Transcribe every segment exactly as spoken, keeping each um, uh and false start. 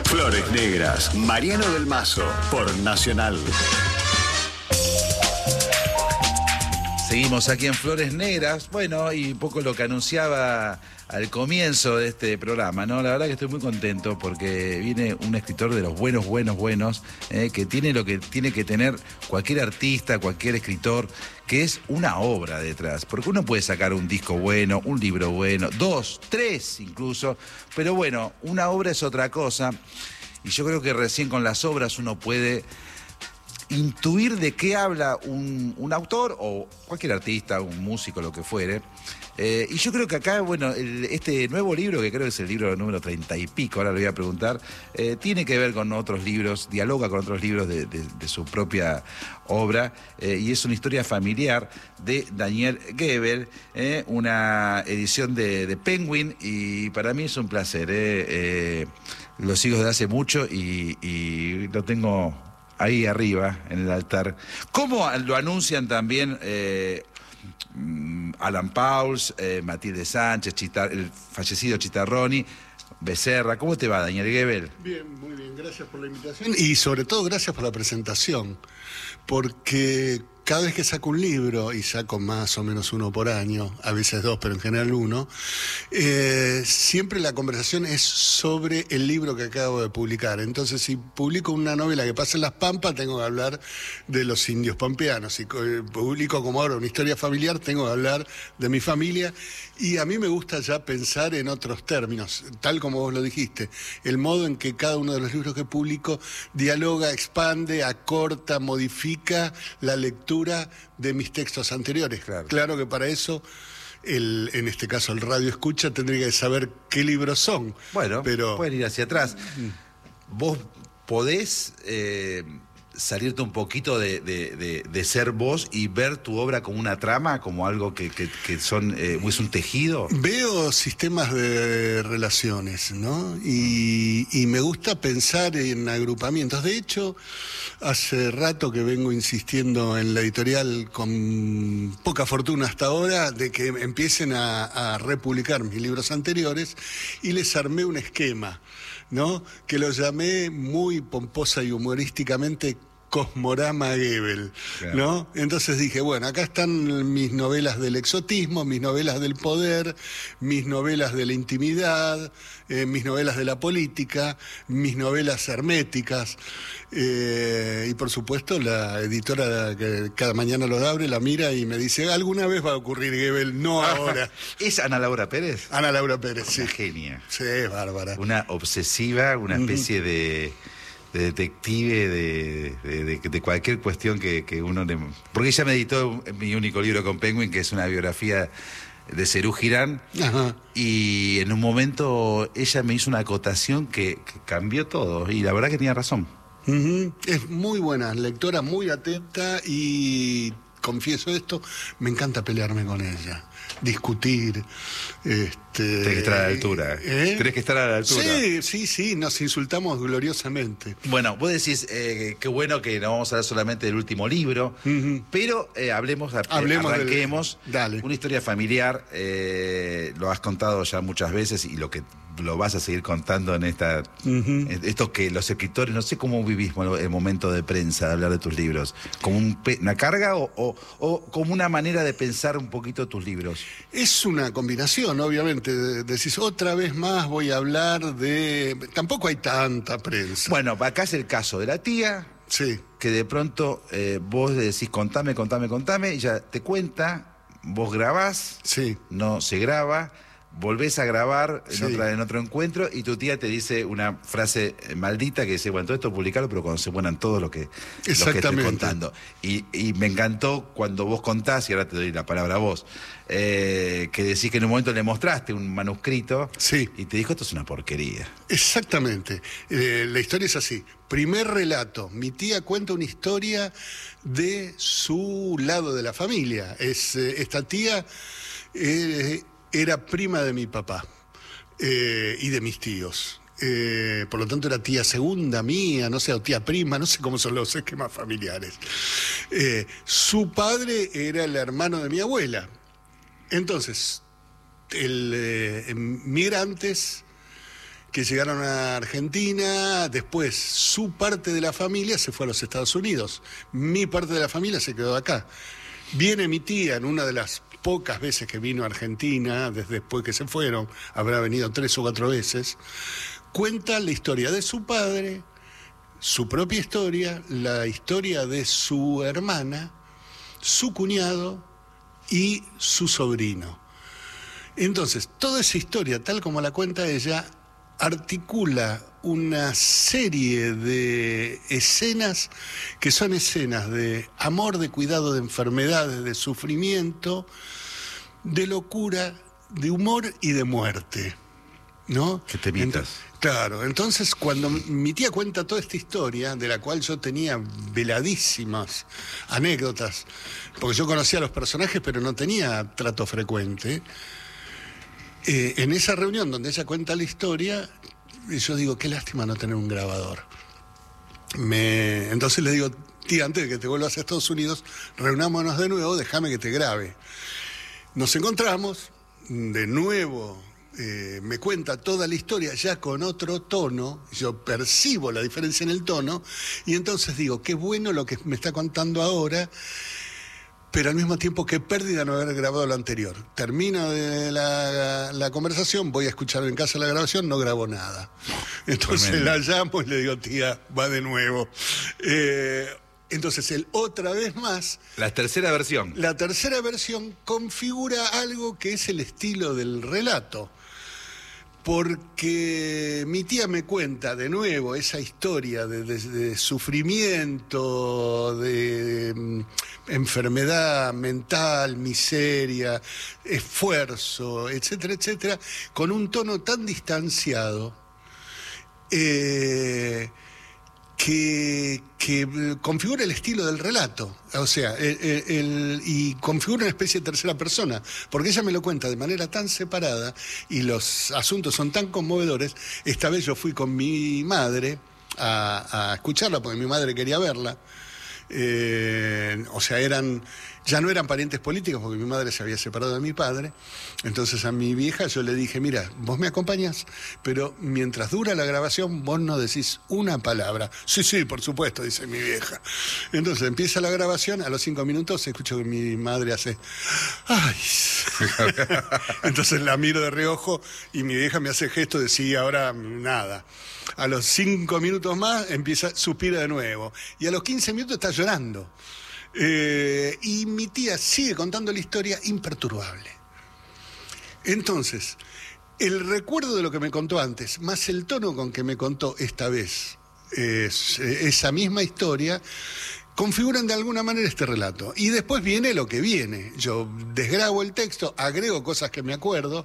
Flores Negras, Mariano del Mazo, por Nacional. Seguimos aquí en Flores Negras, bueno, y un poco lo que anunciaba al comienzo de este programa, ¿no? La verdad que estoy muy contento porque viene un escritor de los buenos, buenos, buenos, eh, que tiene lo que tiene que tener cualquier artista, cualquier escritor, que es una obra detrás. Porque uno puede sacar un disco bueno, un libro bueno, dos, tres incluso, pero bueno, una obra es otra cosa. Y yo creo que recién con las obras uno puede intuir de qué habla un, un autor o cualquier artista, un músico, lo que fuere. Eh, y yo creo que acá, bueno, el, este nuevo libro, que creo que es el libro número treinta y pico, ahora le voy a preguntar, eh, tiene que ver con otros libros, dialoga con otros libros de, de, de su propia obra, eh, y es una historia familiar de Daniel Gebel, eh, una edición de, de Penguin, y para mí es un placer. Eh, eh, lo sigo desde hace mucho y, y lo tengo ahí arriba, en el altar. ¿Cómo lo anuncian también eh, Alan Pauls, eh, Matilde Sánchez, Chitar, el fallecido Chitarroni, Becerra? ¿Cómo te va, Daniel Gebel? Bien, muy bien, gracias por la invitación y sobre todo gracias por la presentación, porque cada vez que saco un libro, y saco más o menos uno por año, a veces dos, pero en general uno, eh, siempre la conversación es sobre el libro que acabo de publicar. Entonces, si publico una novela que pasa en Las Pampas, tengo que hablar de los indios pampeanos. Si publico, como ahora, una historia familiar, tengo que hablar de mi familia. Y a mí me gusta ya pensar en otros términos, tal como vos lo dijiste, el modo en que cada uno de los libros que publico dialoga, expande, acorta, modifica la lectura de mis textos anteriores. Claro, claro que para eso, el, en este caso el radio escucha, tendría que saber qué libros son. Bueno, pero pueden ir hacia atrás. Vos podés eh, salirte un poquito de, de, de, de ser vos y ver tu obra como una trama, como algo que, que, que son, eh, es un tejido. Veo sistemas de relaciones, ¿no? Y, y me gusta pensar en agrupamientos. De hecho, hace rato que vengo insistiendo en la editorial, con poca fortuna hasta ahora, de que empiecen a, a republicar mis libros anteriores, y les armé un esquema, ¿no? Que lo llamé muy pomposa y humorísticamente Cosmorama Gebel, claro. ¿No? Entonces dije, bueno, acá están mis novelas del exotismo, mis novelas del poder, mis novelas de la intimidad, eh, mis novelas de la política, mis novelas herméticas, eh, y por supuesto la editora que cada mañana lo abre, la mira y me dice, alguna vez va a ocurrir Gebel, no ahora. ¿Es Ana Laura Pérez? Ana Laura Pérez, sí. Una genia. Sí, bárbara. Una obsesiva, una especie mm. de... de detective de, de, de, de cualquier cuestión que, que uno le... Porque ella me editó mi único libro con Penguin, que es una biografía de Serú Girán. Ajá. Y en un momento ella me hizo una acotación que, que cambió todo, y la verdad que tenía razón. Uh-huh. Es muy buena lectora, muy atenta, y confieso esto, me encanta pelearme con ella, discutir. Este, Tienes que estar a la altura. ¿Eh? Tienes que estar a la altura. Sí, sí, sí, nos insultamos gloriosamente. Bueno, vos decís, eh, qué bueno que no vamos a hablar solamente del último libro, uh-huh. pero eh, hablemos, hablemos arranquemos. Del... Dale. Una historia familiar, eh, lo has contado ya muchas veces y lo que lo vas a seguir contando en esta uh-huh. esto que los escritores, no sé cómo vivís el momento de prensa, de hablar de tus libros, como un, una carga o, o, o como una manera de pensar un poquito tus libros. Es una combinación, obviamente. Decís, otra vez más voy a hablar de... Tampoco hay tanta prensa. Bueno, acá es el caso de la tía, sí. que de pronto eh, vos decís, contame, contame, contame, y ella te cuenta, vos grabás, sí. no se graba, volvés a grabar en, sí. otra, en otro encuentro, y tu tía te dice una frase maldita que dice, bueno, todo esto publicarlo, pero cuando se mueran todos los que, los que estoy contando. Y, y me encantó cuando vos contás, y ahora te doy la palabra a vos, eh, que decís que en un momento le mostraste un manuscrito, sí. y te dijo, esto es una porquería. Exactamente. Eh, la historia es así. Primer relato, mi tía cuenta una historia de su lado de la familia. Es, eh, esta tía... Eh, era prima de mi papá eh, y de mis tíos. Eh, por lo tanto era tía segunda mía, no sé, o tía prima, no sé cómo son los esquemas familiares. Eh, su padre era el hermano de mi abuela. Entonces, el, eh, migrantes que llegaron a Argentina, después su parte de la familia se fue a los Estados Unidos, mi parte de la familia se quedó acá. Viene mi tía en una de las pocas veces que vino a Argentina, desde después que se fueron, habrá venido tres o cuatro veces, cuenta la historia de su padre, su propia historia, la historia de su hermana, su cuñado y su sobrino. Entonces, toda esa historia, tal como la cuenta ella, articula una serie de escenas que son escenas de amor, de cuidado, de enfermedades, de sufrimiento, de locura, de humor y de muerte, ¿no? ¿Qué temitas? Claro, entonces cuando mi tía cuenta toda esta historia, de la cual yo tenía veladísimas anécdotas, porque yo conocía a los personajes pero no tenía trato frecuente, eh, en esa reunión donde ella cuenta la historia, yo digo, qué lástima no tener un grabador. Me... Entonces le digo, tía, antes de que te vuelvas a Estados Unidos, reunámonos de nuevo, déjame que te grabe. Nos encontramos, de nuevo, eh, me cuenta toda la historia ya con otro tono, yo percibo la diferencia en el tono, y entonces digo, qué bueno lo que me está contando ahora, pero al mismo tiempo qué pérdida no haber grabado lo anterior. Termino de la, la conversación, voy a escuchar en casa la grabación, no grabo nada. Entonces Tremendo. La llamo y le digo, tía, va de nuevo. Eh, entonces él otra vez más... La tercera versión. La tercera versión configura algo que es el estilo del relato. Porque mi tía me cuenta de nuevo esa historia de, de, de sufrimiento, de, de enfermedad mental, miseria, esfuerzo, etcétera, etcétera, con un tono tan distanciado eh, que, que configura el estilo del relato, o sea, el, el, y configura una especie de tercera persona, porque ella me lo cuenta de manera tan separada y los asuntos son tan conmovedores. Esta vez yo fui con mi madre a, a escucharla, porque mi madre quería verla. Eh, o sea, eran ya no eran parientes políticos porque mi madre se había separado de mi padre. Entonces a mi vieja yo le dije, mira, vos me acompañás, pero mientras dura la grabación vos no decís una palabra. Sí, sí, por supuesto, dice mi vieja. Entonces empieza la grabación, a los cinco minutos escucho que mi madre hace ¡ay! Entonces la miro de reojo y mi vieja me hace gesto de sí, ahora nada. A los cinco minutos más empieza, suspira de nuevo. Y a los quince minutos está llorando. Eh, y mi tía sigue contando la historia imperturbable. Entonces, el recuerdo de lo que me contó antes, más el tono con que me contó esta vez es, esa misma historia, configuran de alguna manera este relato. Y después viene lo que viene. Yo desgrabo el texto, agrego cosas que me acuerdo.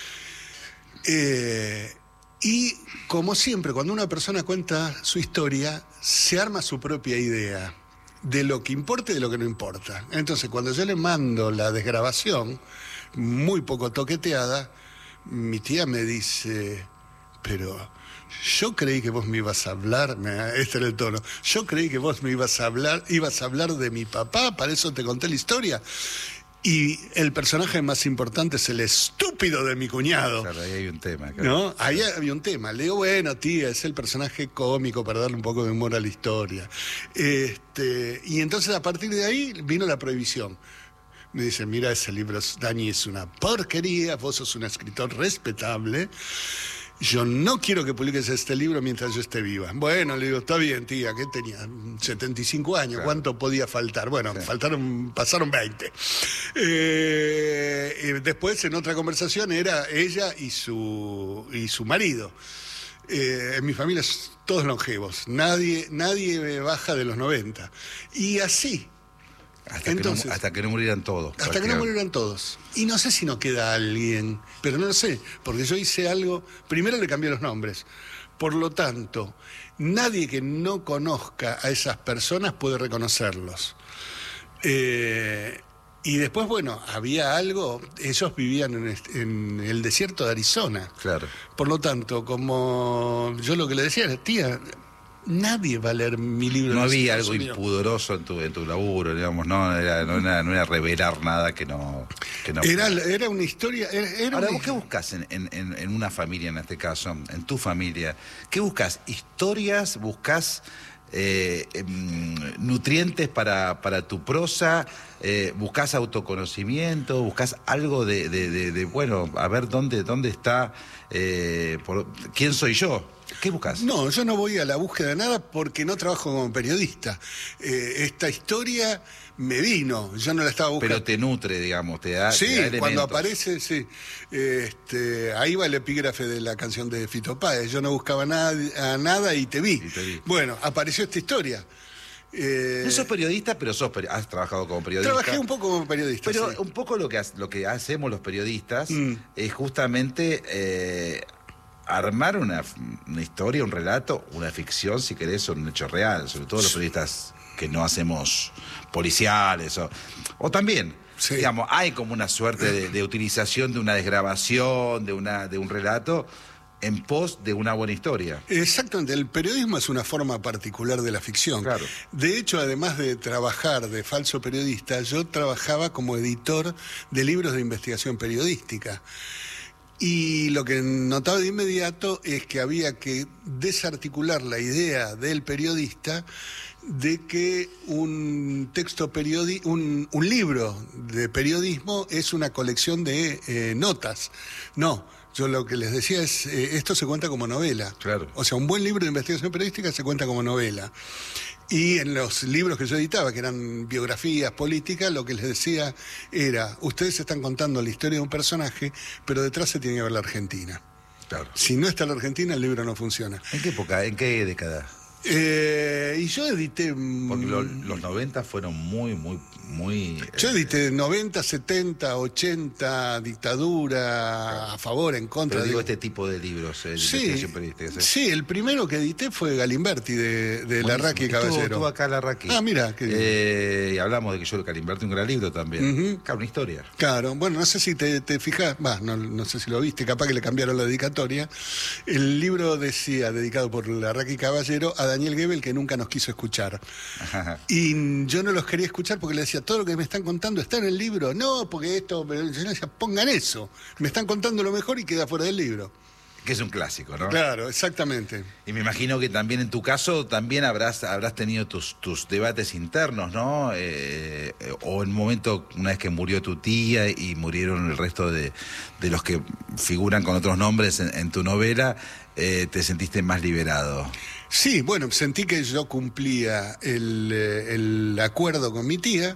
Eh... Y, como siempre, cuando una persona cuenta su historia, se arma su propia idea de lo que importa y de lo que no importa. Entonces, cuando yo le mando la desgrabación, muy poco toqueteada, mi tía me dice, pero yo creí que vos me ibas a hablar, este era el tono, yo creí que vos me ibas a hablar, ibas a hablar de mi papá, para eso te conté la historia. Y el personaje más importante es el estúpido de mi cuñado. Claro, ahí hay un tema. Claro. ¿No? Ahí había un tema. Le digo, bueno, tía, es el personaje cómico para darle un poco de humor a la historia. Este, y entonces a partir de ahí vino la prohibición. Me dice, mira, ese libro, Dani, es una porquería, vos sos un escritor respetable. Yo no quiero que publiques este libro mientras yo esté viva. Bueno, le digo, está bien, tía, ¿qué tenía? setenta y cinco años, claro. ¿Cuánto podía faltar? Bueno, sí. faltaron, pasaron veinte. Eh, después, en otra conversación, era ella y su, y su marido. Eh, en mi familia todos longevos, nadie, nadie baja de los noventa. Y así... Hasta, Entonces, que no, hasta que no murieran todos. Hasta que no murieran todos. Y no sé si no queda alguien, pero no lo sé, porque yo hice algo, primero le cambié los nombres. Por lo tanto, nadie que no conozca a esas personas puede reconocerlos. Eh, y después, bueno, había algo, ellos vivían en, este, en el desierto de Arizona. Claro. Por lo tanto, como yo lo que le decía era, tía, nadie va a leer mi libro. No en había Estados algo Unidos. impudoroso en tu, en tu laburo, digamos, no era, no era, no era revelar nada que no... Que no Era, era una historia... Era, era Ahora, una- ¿vos qué buscas en, en, en- en una familia, en este caso, en tu familia? ¿Qué buscas? ¿Historias? ¿Buscas eh, em, nutrientes para, para tu prosa? Eh, ¿Buscas autoconocimiento? ¿Buscas algo de, de, de- de, bueno, a ver dónde, dónde está, eh, por, quién soy yo? ¿Qué buscas? No, yo no voy a la búsqueda de nada porque no trabajo como periodista. Eh, esta historia me vino, yo no la estaba buscando. Pero te nutre, digamos, te da, Sí, te da elementos. cuando aparece, sí. Este, ahí va el epígrafe de la canción de Fito Páez. Yo no buscaba nada, a nada y te vi. Y te vi. Bueno, apareció esta historia. Eh, No sos periodista, pero sos peri- has trabajado como periodista. trabajé un poco como periodista. Pero sí. un poco lo que, ha- lo que hacemos los periodistas Mm. es justamente eh, armar una, una historia, un relato, una ficción, si querés, o un hecho real. Sobre todo los periodistas que no hacemos policiales o, o también, Sí. digamos, hay como una suerte de, de utilización de una desgrabación, de, una, de un relato en pos de una buena historia. Exactamente, el periodismo es una forma particular de la ficción. Claro. De hecho, además de trabajar de falso periodista, yo trabajaba como editor de libros de investigación periodística. Y lo que notaba de inmediato es que había que desarticular la idea del periodista de que un texto periodi un, un libro de periodismo es una colección de eh, notas. No, yo lo que les decía es, eh, esto se cuenta como novela. Claro. O sea, un buen libro de investigación periodística se cuenta como novela. Y en los libros que yo editaba, que eran biografías políticas, lo que les decía era, ustedes están contando la historia de un personaje, pero detrás se tiene que ver la Argentina. Claro. Si no está la Argentina, el libro no funciona. ¿En qué época? ¿En qué década? Eh, y yo edité... Porque mm, lo- los noventa fueron muy, muy, muy... Yo eh, edité noventa, setenta, ochenta, dictadura, a favor, en contra. Pero digo de- este tipo de libros, eh, de Sí, investigación periodística. sí, el primero que edité fue Galimberti, de, de Larraqui y Estuvo- Caballero. Estuvo acá Larraqui. Ah, mira, qué bien. Eh, y hablamos de que yo Galimberti un gran libro también. Ujú. Claro, una historia. Claro, bueno, no sé si te, te fijas, bah, no, no sé si lo viste, capaz que le cambiaron la dedicatoria. El libro decía, dedicado por Larraqui y Caballero, a Daniel Gebel, que nunca nos quiso escuchar. Y yo no los quería escuchar porque le decía, todo lo que me están contando está en el libro. No, porque esto, pero yo le decía, pongan eso. Me están contando lo mejor y queda fuera del libro. Que es un clásico, ¿no? Claro, exactamente. Y me imagino que también en tu caso también habrás, habrás tenido tus, tus debates internos, ¿no? Eh, eh, o en un momento, una vez que murió tu tía y murieron el resto de, de los que figuran con otros nombres en, en tu novela, eh, te sentiste más liberado. Sí, bueno, sentí que yo cumplía el, eh, el acuerdo con mi tía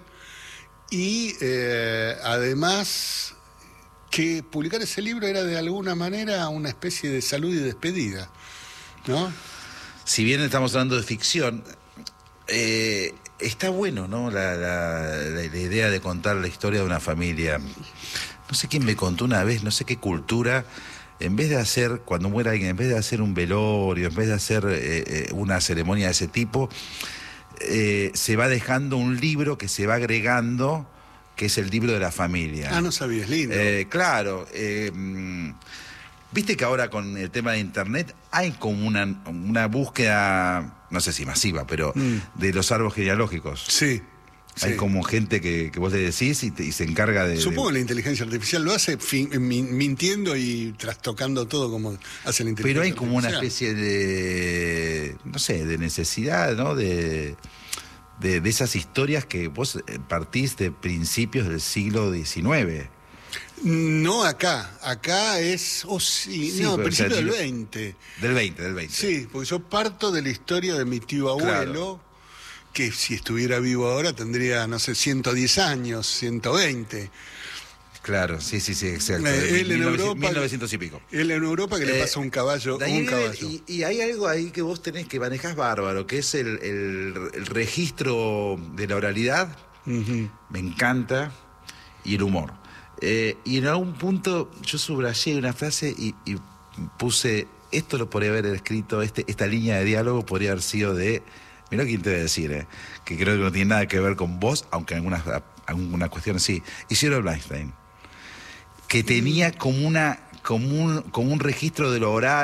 y eh, además que publicar ese libro era de alguna manera una especie de salud y despedida, ¿no? Si bien estamos hablando de ficción, eh, está bueno, ¿no? La, la, la- la idea de contar la historia de una familia. No sé quién me contó una vez, no sé qué cultura, en vez de hacer, cuando muera alguien, en vez de hacer un velorio, en vez de hacer eh, eh, una ceremonia de ese tipo, eh, se va dejando un libro que se va agregando, que es el libro de la familia. Ah, no sabías, lindo. Eh, claro, eh, mm, viste que ahora con el tema de internet hay como una, una búsqueda, no sé si masiva, pero Mm. de los árboles genealógicos. Sí. Hay sí. como gente que, que vos le decís y, te- y se encarga de... Supongo que de- la inteligencia artificial lo hace fin- min- mintiendo y trastocando todo como hace la inteligencia Pero hay como una artificial. especie de, no sé, de necesidad, ¿no? De, de, de esas historias que vos eh, partís de principios del siglo diecinueve. No acá, acá es, oh sí, Sí, no, pero, principio o sea, del digo- veinte. Del veinte, del veinte. Sí, porque yo parto de la historia de mi tío abuelo, que si estuviera vivo ahora tendría, no sé, ciento diez años, ciento veinte. Claro, sí, sí, sí, exacto. Eh, él en mil novecientos, Europa- mil novecientos y pico. Él en Europa que le Eh, pasa un caballo, De ahí un viene- caballo. Y, y hay algo ahí que vos tenés que manejás bárbaro, que es el, el- el registro de la oralidad. Ujú. Me encanta. Y el humor. Eh, y en algún punto yo subrayé una frase y, y puse, esto lo podría haber escrito, este, esta línea de diálogo podría haber sido de, mirá quién te voy a decir, eh, que creo que no tiene nada que ver con vos, aunque en algunas, algunas cuestiones sí. Isidro Blackstein, que tenía como una como un, como un registro de lo oral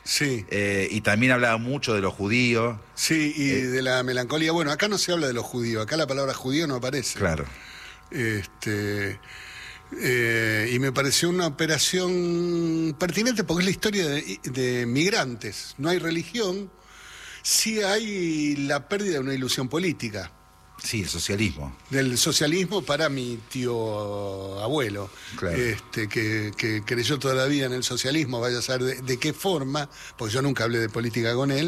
Sí. Eh, y también hablaba mucho de los judíos. Sí, y Eh, de la melancolía. Bueno, acá no se habla de los judíos, acá la palabra judío no aparece. Claro. Este, eh, y me pareció una operación pertinente porque es la historia de, de migrantes. No hay religión, sí hay la pérdida de una ilusión política. Sí, el socialismo. Del socialismo para mi tío abuelo, Claro. este, que, que creyó toda la vida en el socialismo, vaya a saber de, de qué forma, porque yo nunca hablé de política con él.